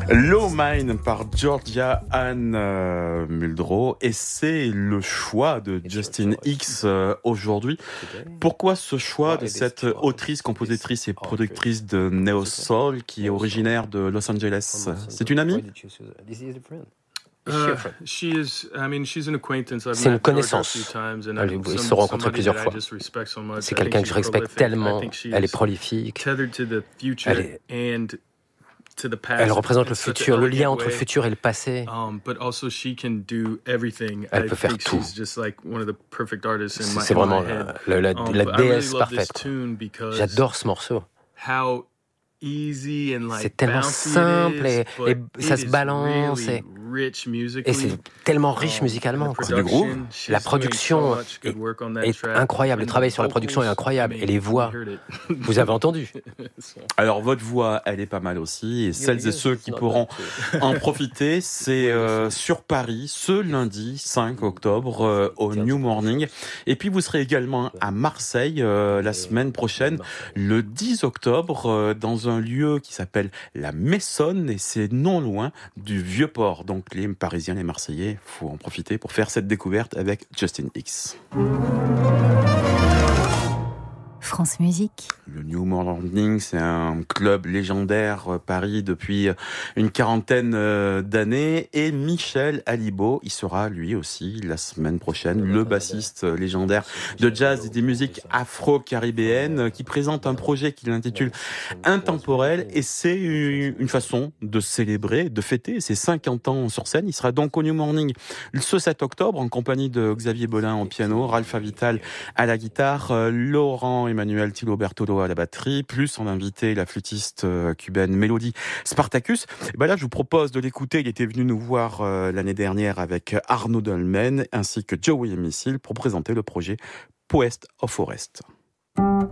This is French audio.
Low Mine par Georgia Anne Muldrow, et c'est le choix de Justin Hicks aujourd'hui. Pourquoi ce choix de cette autrice, compositrice et productrice de Neo Soul qui est originaire de Los Angeles? C'est une amie? C'est une connaissance. Ils se sont rencontrés plusieurs fois. C'est quelqu'un que je respecte tellement. Elle est prolifique. Elle représente le futur, le lien entre le futur et le passé. Elle peut faire tout. C'est vraiment la déesse parfaite. J'adore ce morceau. C'est tellement simple et ça se balance et c'est tellement riche musicalement. C'est du groove. La production est incroyable. Le travail sur la production est incroyable. Et les voix, vous avez entendu. Alors votre voix, elle est pas mal aussi. Et celles et ceux qui pourront en profiter, c'est sur Paris ce lundi 5 octobre au New Morning. Et puis vous serez également à Marseille la semaine prochaine, le 10 octobre, dans un lieu qui s'appelle la Messonne, et c'est non loin du Vieux-Port. Donc les Parisiens, les Marseillais, faut en profiter pour faire cette découverte avec Justin Hicks. France Musique. Le New Morning, c'est un club légendaire Paris depuis une quarantaine d'années, et Michel Alibo, il sera lui aussi la semaine prochaine, le bassiste légendaire de jazz et des musiques afro-caribéennes, qui présente un projet qu'il intitule Intemporel, et c'est une façon de célébrer, de fêter ses 50 ans sur scène. Il sera donc au New Morning ce 7 octobre en compagnie de Xavier Bolin au piano, Ralph Avital à la guitare, Laurent Emmanuel Thilo Bertolo à la batterie, plus en invité la flûtiste cubaine Mélodie Spartacus. Et ben là, je vous propose de l'écouter. Il était venu nous voir l'année dernière avec Arnaud Dolmen ainsi que Joey Missile pour présenter le projet Poest of Forest.